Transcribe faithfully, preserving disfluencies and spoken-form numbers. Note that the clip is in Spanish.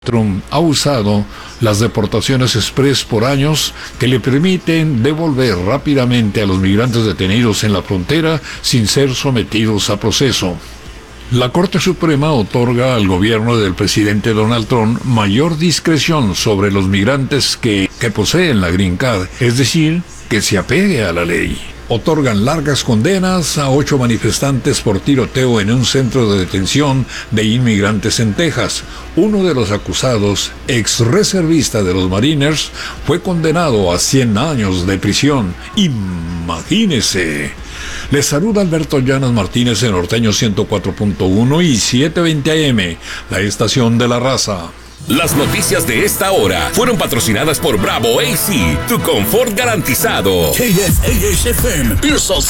Trump ha usado las deportaciones express por años que le permiten devolver rápidamente a los migrantes detenidos en la frontera sin ser sometidos a proceso. La Corte Suprema otorga al gobierno del presidente Donald Trump mayor discreción sobre los migrantes que, que poseen la Green Card, es decir, que se apegue a la ley. Otorgan largas condenas a ocho manifestantes por tiroteo en un centro de detención de inmigrantes en Texas. Uno de los acusados, ex reservista de los Mariners, fue condenado a cien años de prisión. ¡Imagínese! Les saluda Alberto Llanas Martínez en Norteño ciento cuatro punto uno y setecientos veinte A M, la estación de la raza. Las noticias de esta hora fueron patrocinadas por Bravo A C, tu confort garantizado. K S A H F M, Pearsall